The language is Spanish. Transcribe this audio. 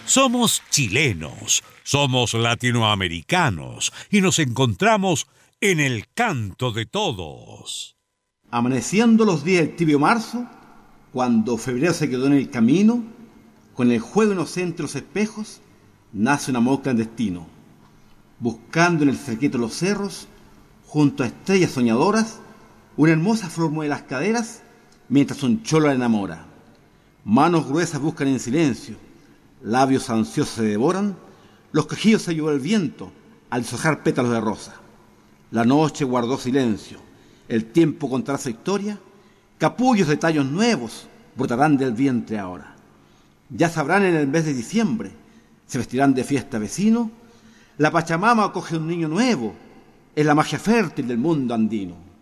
Somos chilenos, somos latinoamericanos y nos encontramos en el canto de todos. Amaneciendo los días del tibio marzo, cuando febrero se quedó en el camino, con el juego inocente de los espejos, nace un amor clandestino. Buscando en el cerquito de los cerros, junto a estrellas soñadoras, una hermosa flor mueve las caderas, mientras un cholo la enamora. Manos gruesas buscan en silencio, labios ansiosos se devoran, los quejidos se llevó el viento al deshojar pétalos de rosa. La noche guardó silencio, el tiempo contará su historia, capullos de tallos nuevos brotarán del vientre ahora. Ya sabrán en el mes de diciembre, se vestirán de fiesta vecino, la Pachamama acoge un niño nuevo, es la magia fértil del mundo andino.